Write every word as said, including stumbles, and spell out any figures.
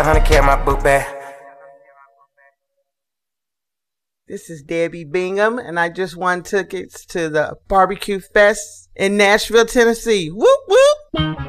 one hundred K in my book bag. This is Debbie Bingham, and I just won tickets to the Barbecue Fest in Nashville, Tennessee. Woo!